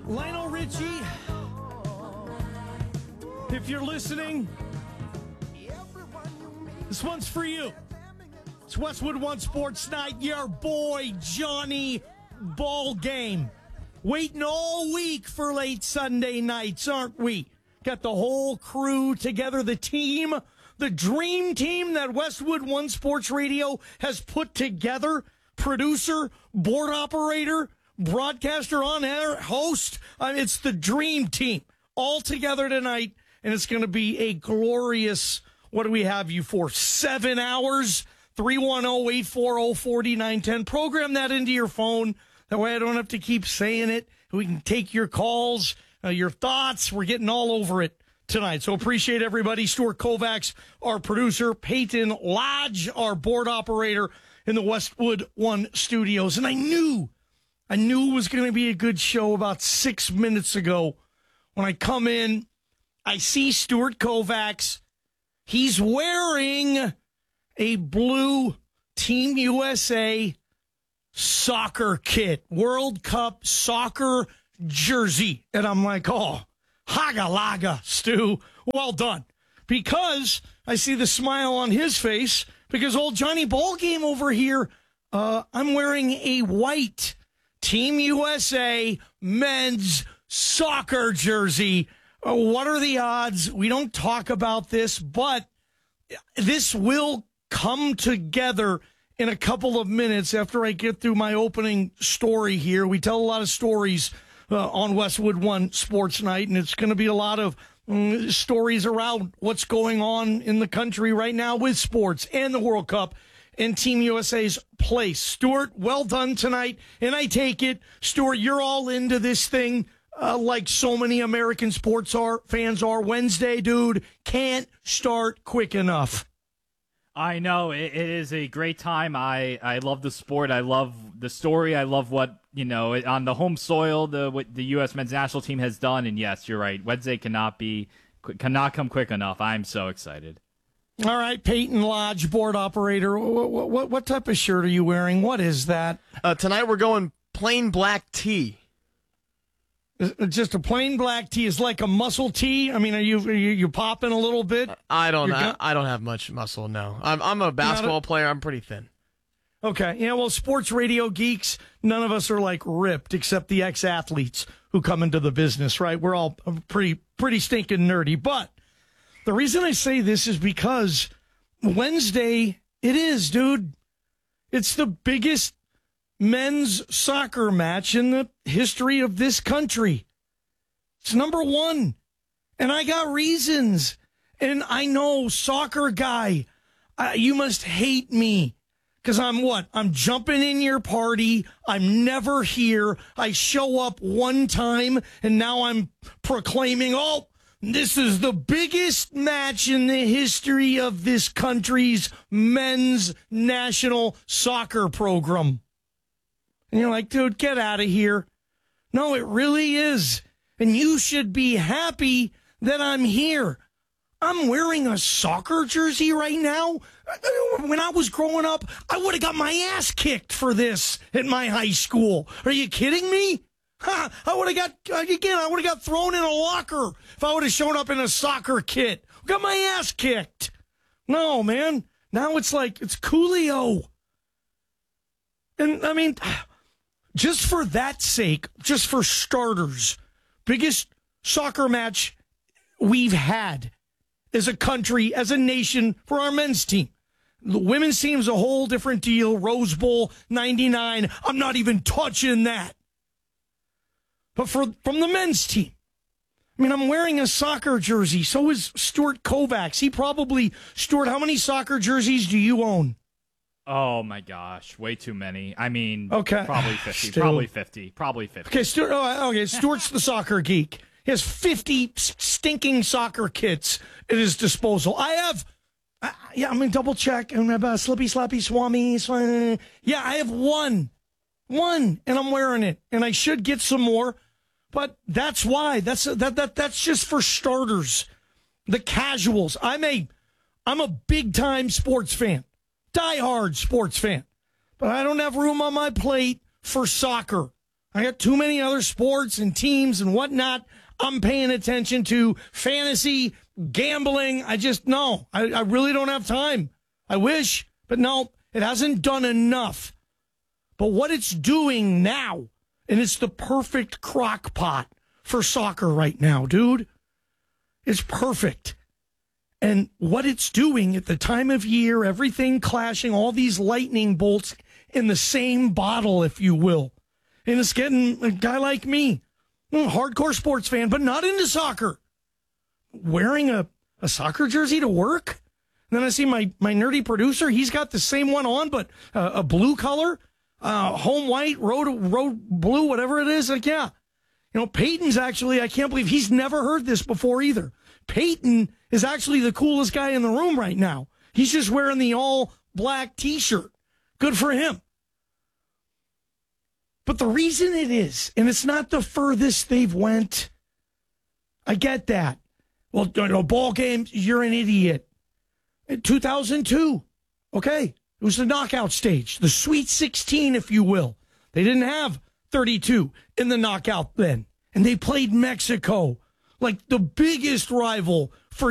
Lionel Richie, if you're listening, this one's for you. It's Westwood One Sports Night, your boy Johnny Ball Game. Waiting all week for late Sunday nights, aren't we? Got the whole crew together, the team, the dream team that Westwood One Sports Radio has put together. Producer, board operator, broadcaster, on-air, host. It's the dream team all together tonight, and it's going to be a glorious, what do we have you for, 7 hours? 310-840-4910. Program that into your phone. That way I don't have to keep saying it. We can take your calls, your thoughts. We're getting all over it tonight. So appreciate everybody. Stuart Kovacs, our producer. Peyton Lodge, our board operator in the Westwood One studios. And I knew it was going to be a good show about 6 minutes ago. When I come in, I see Stuart Kovacs. He's wearing a blue Team USA soccer kit, World Cup soccer jersey. And I'm like, oh, haga laga, Stu. Well done. Because I see the smile on his face, because old Johnny Ball Game over here, I'm wearing a white Team USA men's soccer jersey. What are the odds? We don't talk about this, but this will come together in a couple of minutes after I get through my opening story here. We tell a lot of stories on Westwood One Sports Night, and it's going to be a lot of stories around what's going on in the country right now with sports and the World Cup and Team USA's place. Stuart, well done tonight, and I take it, Stuart, you're all into this thing like so many American sports fans are. Wednesday, dude, can't start quick enough. I know. It is a great time. I love the sport. I love the story. I love what, on the home soil, what the U.S. men's national team has done. And yes, you're right. Wednesday cannot come quick enough. I'm so excited. All right, Peyton Lodge, board operator. What type of shirt are you wearing? What is that? Tonight we're going plain black tee. Just a plain black tee is like a muscle tee. I mean, are you popping a little bit? I don't have much muscle. No, I'm a basketball player. I'm pretty thin. Okay, yeah. Well, sports radio geeks, none of us are like ripped except the ex-athletes who come into the business. Right? We're all pretty stinking nerdy. But the reason I say this is because Wednesday it is, dude. It's the biggest men's soccer match in the history of this country. It's number one. And I got reasons. And I know, soccer guy, you must hate me. Because I'm jumping in your party. I'm never here. I show up one time, and now I'm proclaiming, oh, this is the biggest match in the history of this country's men's national soccer program. And you're like, dude, get out of here. No, it really is. And you should be happy that I'm here. I'm wearing a soccer jersey right now. When I was growing up, I would have got my ass kicked for this at my high school. Are you kidding me? I would have got thrown in a locker if I would have shown up in a soccer kit. Got my ass kicked. No, man. Now it's like, it's Coolio. And I mean, just for that sake, just for starters, biggest soccer match we've had as a country, as a nation, for our men's team. The women's team's a whole different deal. Rose Bowl, 99. I'm not even touching that. But from the men's team, I mean, I'm wearing a soccer jersey. So is Stuart Kovacs. Stuart, how many soccer jerseys do you own? Oh, my gosh. Way too many. I mean, okay. Probably 50. Probably 50. Okay, Stuart's the soccer geek. He has 50 stinking soccer kits at his disposal. I have, double check. And Slippy, Slappy, Swami. Yeah, I have one, and I'm wearing it. And I should get some more, but that's why. That's just for starters. The casuals. I'm a big-time sports fan. Die-hard sports fan. But I don't have room on my plate for soccer. I got too many other sports and teams and whatnot I'm paying attention to. Fantasy, gambling. I really don't have time. I wish, but no, it hasn't done enough. But what it's doing now, and it's the perfect crock pot for soccer right now, dude. It's perfect. And what it's doing at the time of year, everything clashing, all these lightning bolts in the same bottle, if you will. And it's getting a guy like me, a hardcore sports fan, but not into soccer, wearing a soccer jersey to work. And then I see my nerdy producer, he's got the same one on, but a blue color, home white, road blue, whatever it is. Like, yeah. You know, Peyton's actually, I can't believe he's never heard this before either. Peyton is actually the coolest guy in the room right now. He's just wearing the all black t-shirt. Good for him. But the reason it is, and it's not the furthest they've went, I get that. Well, ball games, you're an idiot. In 2002, okay, it was the knockout stage, the Sweet 16, if you will. They didn't have 32 in the knockout then. And they played Mexico, like the biggest rival for